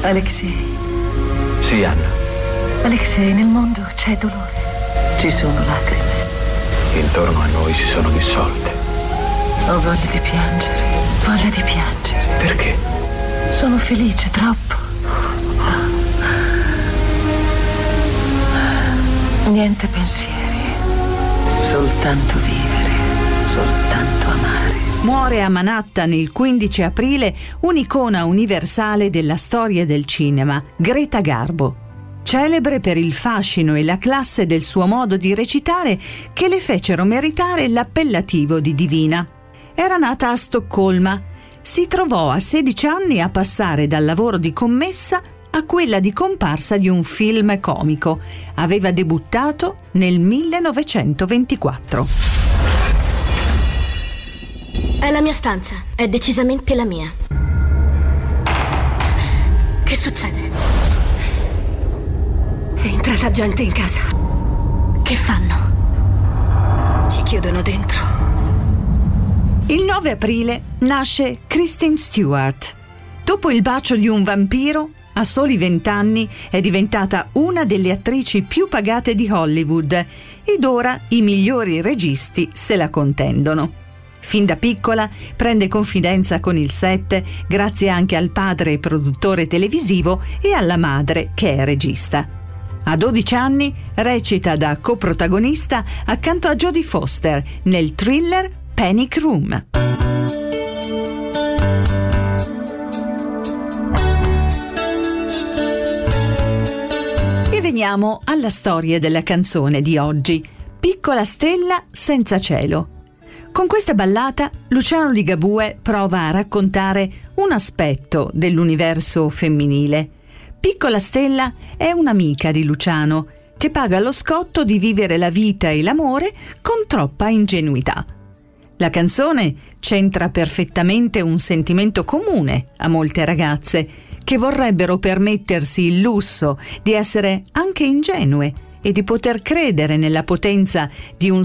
Alexei. Sì, Anna. Alexei, nel mondo c'è dolore. Ci sono lacrime. Intorno a noi si sono dissolte. Ho voglia di piangere. Voglia di piangere. Perché? Sono felice, troppo. Niente pensieri. Soltanto vivere. Soltanto amare. Muore a Manhattan il 15 aprile un'icona universale della storia del cinema, Greta Garbo. Celebre per il fascino e la classe del suo modo di recitare che le fecero meritare l'appellativo di divina. Era nata a Stoccolma. Si trovò a 16 anni a passare dal lavoro di commessa a quella di comparsa di un film comico. Aveva debuttato nel 1924. È la mia stanza, è decisamente la mia. Che succede? È entrata gente in casa. Che fanno? Ci chiudono dentro. Il 9 aprile nasce Kristen Stewart. Dopo il bacio di un vampiro, a soli 20 anni è diventata una delle attrici più pagate di Hollywood ed ora i migliori registi se la contendono. Fin da piccola prende confidenza con il set grazie anche al padre produttore televisivo e alla madre che è regista. A 12 anni recita da coprotagonista accanto a Jodie Foster nel thriller Panic Room. E veniamo alla storia della canzone di oggi, Piccola stella senza cielo. Con questa ballata Luciano Ligabue prova a raccontare un aspetto dell'universo femminile. Piccola Stella è un'amica di Luciano che paga lo scotto di vivere la vita e l'amore con troppa ingenuità. La canzone centra perfettamente un sentimento comune a molte ragazze che vorrebbero permettersi il lusso di essere anche ingenue e di poter credere nella potenza di un